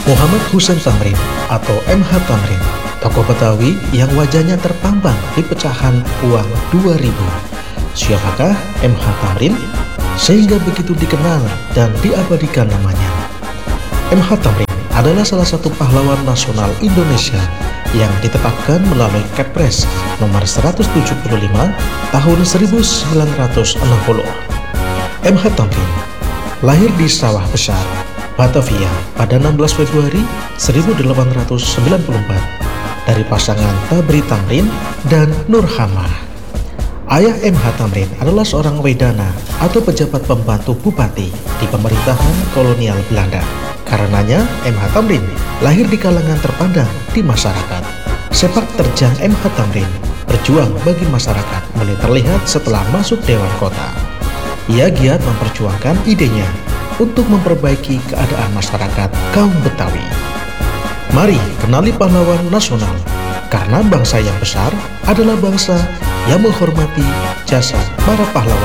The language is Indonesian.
Muhammad Husein Tamrin atau MH Tamrin, tokoh Betawi yang wajahnya terpampang di pecahan uang 2000. Siapakah MH Tamrin sehingga begitu dikenal dan diabadikan namanya? MH Tamrin adalah salah satu pahlawan nasional Indonesia yang ditetapkan melalui Kepres nomor 175 tahun 1960. MH Tamrin lahir di Sawah Besar, Batavia pada 16 Februari 1894 dari pasangan Tabri Tamrin dan Nurhama. Ayah MH Tamrin adalah seorang wedana atau pejabat pembantu bupati di pemerintahan kolonial Belanda. Karenanya MH Tamrin lahir di kalangan terpandang di masyarakat. Sepak terjang MH Tamrin berjuang bagi masyarakat mulai terlihat setelah masuk Dewan Kota. Ia giat memperjuangkan idenya untuk memperbaiki keadaan masyarakat kaum Betawi. Mari kenali pahlawan nasional, karena bangsa yang besar adalah bangsa yang menghormati jasa para pahlawan.